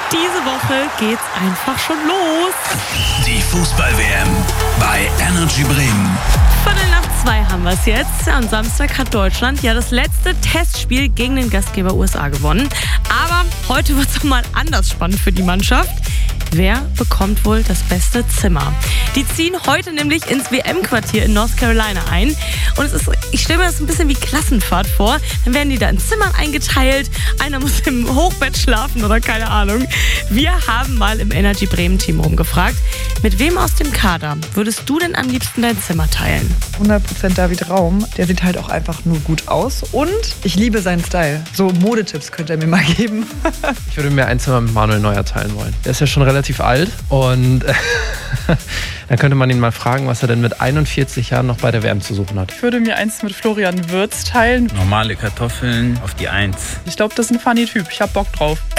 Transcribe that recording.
Diese Woche geht's einfach schon los. Die Fußball-WM bei Energy Bremen. 2:15 haben wir es jetzt. Am Samstag hat Deutschland ja das letzte Testspiel gegen den Gastgeber USA gewonnen. Aber heute wird es mal anders spannend für die Mannschaft. Wer bekommt wohl das beste Zimmer? Die ziehen heute nämlich ins WM-Quartier in North Carolina ein. Und ich stelle mir das ein bisschen wie Klassenfahrt vor. Dann werden die da in Zimmern eingeteilt. Einer muss im Hochbett schlafen oder keine Ahnung. Wir haben mal im Energy Bremen Team rumgefragt, mit wem aus dem Kader würdest du denn am liebsten dein Zimmer teilen? 100% David Raum. Der sieht halt auch einfach nur gut aus. Und ich liebe seinen Style. So Modetipps könnte er mir mal geben. Ich würde mir ein Zimmer mit Manuel Neuer teilen wollen. Der ist ja schon relativ alt und dann könnte man ihn mal fragen, was er denn mit 41 Jahren noch bei der WM zu suchen hat. Ich würde mir eins mit Florian Wirtz teilen. Normale Kartoffeln auf die 1. Ich glaube, das ist ein funny Typ. Ich hab Bock drauf.